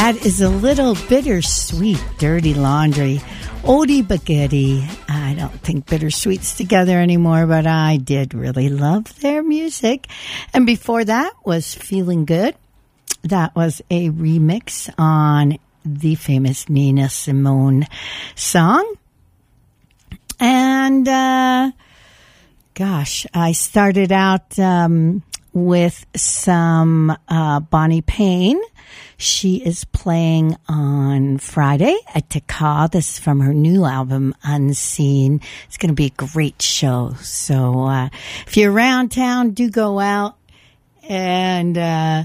That is a little bittersweet, Dirty Laundry. Oldie but goodie. I don't think bittersweet's together anymore, but I did really love their music. And before that was Feeling Good. That was a remix on the famous Nina Simone song. And, gosh, I started out with some Bonnie Payne. She is playing on Friday at Taka. This is from her new album, Unseen. It's going to be a great show. So if you're around town, do go out and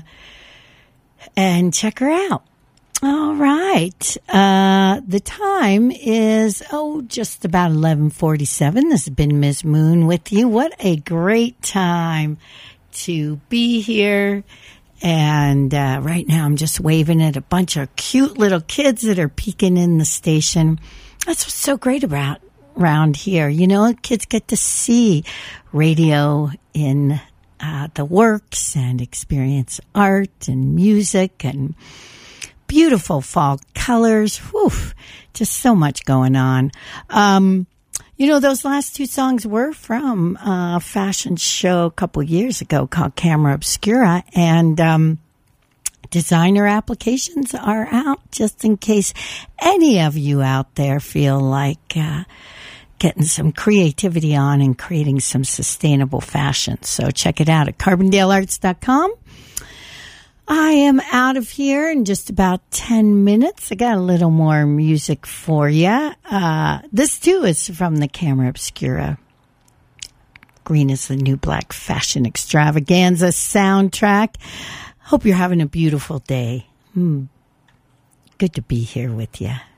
check her out. All right. The time is, just about 11:47. This has been Ms. Moon with you. What a great time to be here. And right now I'm just waving at a bunch of cute little kids that are peeking in the station. That's what's so great about around here. You know, kids get to see radio in the works and experience art and music and beautiful fall colors. Whew, just so much going on. You know, those last two songs were from a fashion show a couple years ago called Camera Obscura, and designer applications are out just in case any of you out there feel like getting some creativity on and creating some sustainable fashion. So check it out at carbondalearts.com. I am out of here in just about 10 minutes. I got a little more music for you. This, too, is from the Camera Obscura. Green is the New Black Fashion Extravaganza soundtrack. Hope you're having a beautiful day. Good to be here with you.